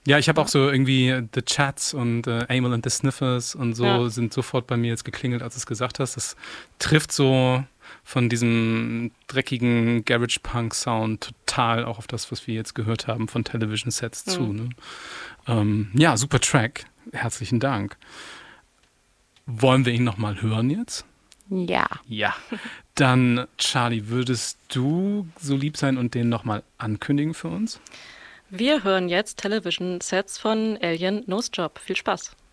Ja, ich habe auch so irgendwie The Chats und Amyl and the Sniffers und so sind sofort bei mir jetzt geklingelt, als du es gesagt hast. Das trifft so von diesem dreckigen Garage-Punk-Sound total auch auf das, was wir jetzt gehört haben von Television Sets zu. Ne? Ja, super Track. Herzlichen Dank. Wollen wir ihn nochmal hören jetzt? Ja. Ja. Dann, Charlie, würdest du so lieb sein und den nochmal ankündigen für uns? Wir hören jetzt Television Sets von Alien Nose Job. Viel Spaß.